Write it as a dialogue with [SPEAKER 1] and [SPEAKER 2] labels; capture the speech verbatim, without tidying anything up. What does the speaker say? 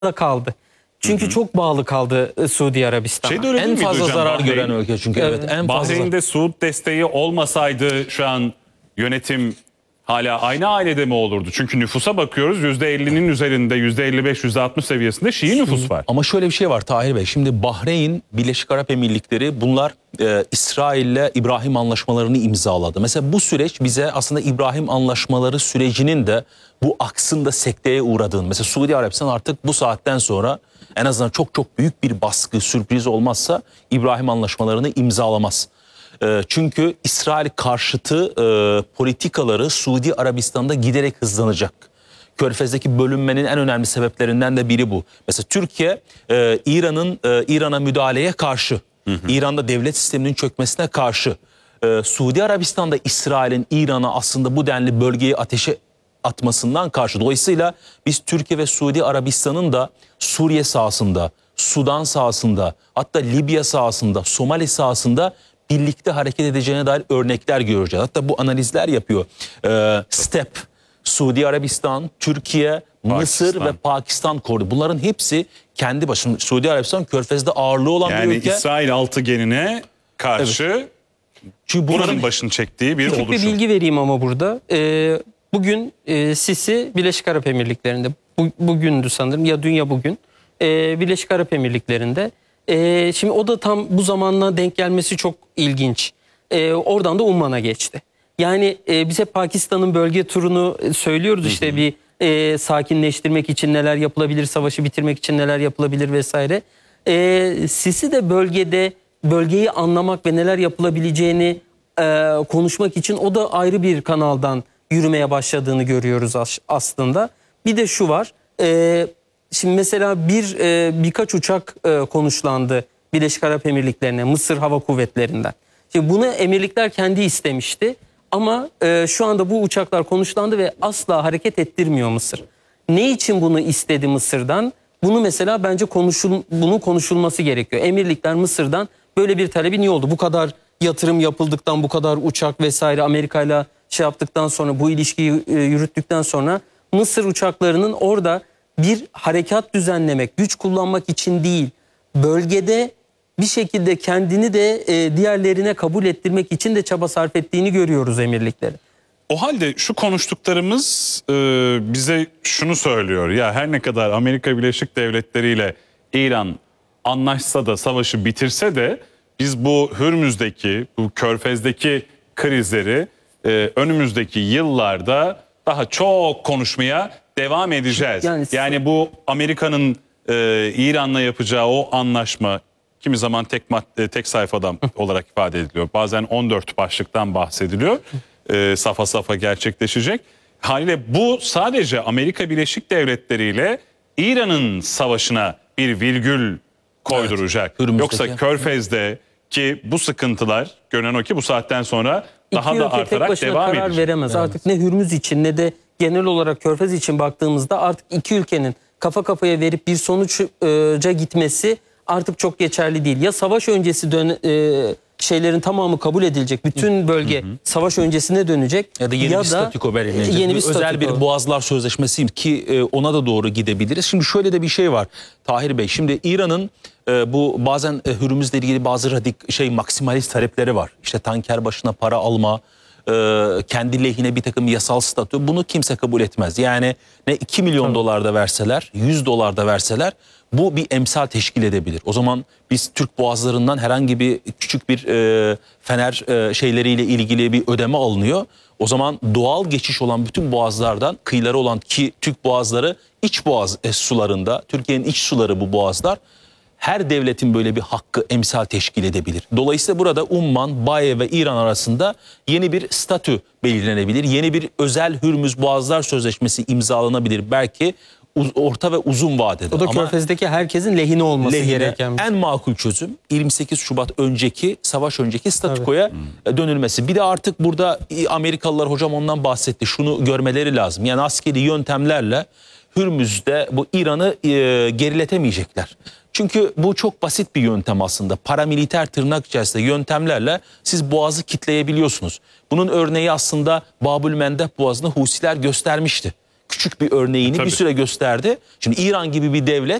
[SPEAKER 1] kaldı. Çünkü hı hı. çok bağlı kaldı Suudi Arabistan'a.
[SPEAKER 2] Şey
[SPEAKER 3] en fazla
[SPEAKER 2] hocam,
[SPEAKER 3] zarar
[SPEAKER 2] Bahreyn,
[SPEAKER 3] gören ülke çünkü. Evet, evet en fazla.
[SPEAKER 2] Bahreyn'de Suud desteği olmasaydı şu an yönetim hala aynı ailede mi olurdu? Çünkü nüfusa bakıyoruz, yüzde ellinin üzerinde, yüzde elli beş yüzde altmış seviyesinde Şii nüfus var.
[SPEAKER 3] Ama şöyle bir şey var Tahir Bey. Şimdi Bahreyn, Birleşik Arap Emirlikleri bunlar e, İsrail'le İbrahim anlaşmalarını imzaladı. Mesela bu süreç bize aslında İbrahim anlaşmaları sürecinin de bu aksında sekteye uğradığını. Mesela Suudi Arabistan artık bu saatten sonra en azından çok çok büyük bir baskı, sürpriz olmazsa İbrahim anlaşmalarını imzalamaz. Çünkü İsrail karşıtı e, politikaları Suudi Arabistan'da giderek hızlanacak. Körfez'deki bölünmenin en önemli sebeplerinden de biri bu. Mesela Türkiye e, İran'ın e, İran'a müdahaleye karşı, hı hı. İran'da devlet sisteminin çökmesine karşı, e, Suudi Arabistan'da İsrail'in İran'a aslında bu denli bölgeyi ateşe atmasından karşı. Dolayısıyla biz Türkiye ve Suudi Arabistan'ın da Suriye sahasında, Sudan sahasında, hatta Libya sahasında, Somali sahasında birlikte hareket edeceğine dair örnekler göreceğiz. Hatta bu analizler yapıyor. Ee, STEP, Suudi Arabistan, Türkiye, Pakistan. Mısır ve Pakistan koridoru. Bunların hepsi kendi başına. Suudi Arabistan Körfez'de ağırlığı olan
[SPEAKER 2] yani
[SPEAKER 3] bir ülke.
[SPEAKER 2] Yani İsrail altıgenine karşı evet. Çünkü bunların
[SPEAKER 3] bunların
[SPEAKER 2] başını çektiği bir
[SPEAKER 1] oluşum.
[SPEAKER 2] oluşum.
[SPEAKER 1] Bir bilgi vereyim ama burada. Ee, bugün e, Sisi Birleşik Arap Emirlikleri'nde. Bu, bugündü sanırım ya dün ya bugün. Ee, Birleşik Arap Emirlikleri'nde. Ee, şimdi o da tam bu zamanla denk gelmesi çok ilginç. Ee, oradan da Umman'a geçti. Yani e, biz hep Pakistan'ın bölge turunu söylüyoruz işte hı hı. bir e, sakinleştirmek için neler yapılabilir, savaşı bitirmek için neler yapılabilir vesaire. E, Sisi de bölgede bölgeyi anlamak ve neler yapılabileceğini e, konuşmak için o da ayrı bir kanaldan yürümeye başladığını görüyoruz as aslında. Bir de şu var. E, Şimdi mesela bir e, birkaç uçak e, konuşlandı Birleşik Arap Emirlikleri'ne, Mısır Hava Kuvvetleri'nden. Şimdi bunu emirlikler kendi istemişti ama e, şu anda bu uçaklar konuşlandı ve asla hareket ettirmiyor Mısır. Ne için bunu istedi Mısır'dan? Bunu mesela bence konuşul, bunun konuşulması gerekiyor. Emirlikler Mısır'dan böyle bir talebi niye oldu? Bu kadar yatırım yapıldıktan, bu kadar uçak vesaire Amerika'yla şey yaptıktan sonra, bu ilişkiyi e, yürüttükten sonra Mısır uçaklarının orada bir harekat düzenlemek, güç kullanmak için değil, bölgede bir şekilde kendini de e, diğerlerine kabul ettirmek için de çaba sarf ettiğini görüyoruz emirlikleri.
[SPEAKER 2] O halde şu konuştuklarımız e, bize şunu söylüyor. Ya her ne kadar Amerika Birleşik Devletleri ile İran anlaşsa da savaşı bitirse de biz bu Hürmüz'deki, bu Körfez'deki krizleri e, önümüzdeki yıllarda daha çok konuşmaya devam edeceğiz. Yani, yani bu Amerika'nın e, İran'la yapacağı o anlaşma kimi zaman tek madde, tek sayfadan olarak ifade ediliyor. Bazen on dört başlıktan bahsediliyor. E, safa safa gerçekleşecek. Haliyle bu sadece Amerika Birleşik Devletleri ile İran'ın savaşına bir virgül koyduracak. Evet, yoksa Körfez'de ki bu sıkıntılar görünen o ki bu saatten sonra daha da artarak devam edecek.
[SPEAKER 1] Karar veremez. Evet. Artık ne Hürmüz için ne de genel olarak Körfez için baktığımızda artık iki ülkenin kafa kafaya verip bir sonuca gitmesi artık çok geçerli değil. Ya savaş öncesi dön e, şeylerin tamamı kabul edilecek. Bütün bölge hı hı. savaş öncesine dönecek.
[SPEAKER 3] Ya da yeni
[SPEAKER 1] ya
[SPEAKER 3] bir statüko belirlenecek.
[SPEAKER 1] Yeni bir
[SPEAKER 3] özel
[SPEAKER 1] statüko.
[SPEAKER 3] bir Boğazlar Sözleşmesi ki e, ona da doğru gidebiliriz. Şimdi şöyle de bir şey var Tahir Bey. Şimdi İran'ın e, bu bazen e, Hürmüz'le ilgili bazı radik şey maksimalist talepleri var. İşte tanker başına para alma, e, kendi lehine bir takım yasal statü. Bunu kimse kabul etmez. Yani ne iki milyon Tabii. dolar da verseler, yüz dolar da verseler bu bir emsal teşkil edebilir. O zaman biz Türk boğazlarından herhangi bir küçük bir e, fener e, şeyleriyle ilgili bir ödeme alınıyor. O zaman doğal geçiş olan bütün boğazlardan kıyıları olan ki Türk boğazları iç boğaz e, sularında, Türkiye'nin iç suları bu boğazlar. Her devletin böyle bir hakkı emsal teşkil edebilir. Dolayısıyla burada Umman, Baye ve İran arasında yeni bir statü belirlenebilir. Yeni bir özel Hürmüz Boğazlar Sözleşmesi imzalanabilir belki orta ve uzun vadede.
[SPEAKER 1] O da Körfez'deki herkesin lehine olması
[SPEAKER 3] lehine,
[SPEAKER 1] gereken.
[SPEAKER 3] En makul çözüm yirmi sekiz Şubat önceki, savaş önceki statükoya evet. dönülmesi. Bir de artık burada Amerikalılar hocam ondan bahsetti. Şunu görmeleri lazım. Yani askeri yöntemlerle Hürmüz'de bu İran'ı e, geriletemeyecekler. Çünkü bu çok basit bir yöntem aslında. Paramiliter tırnak içerisinde yöntemlerle siz boğazı kitleyebiliyorsunuz. Bunun örneği aslında Babül Mendeb Boğazı'nı Husiler göstermişti. küçük bir örneğini
[SPEAKER 2] Tabii.
[SPEAKER 3] bir süre gösterdi. Şimdi İran gibi bir devlet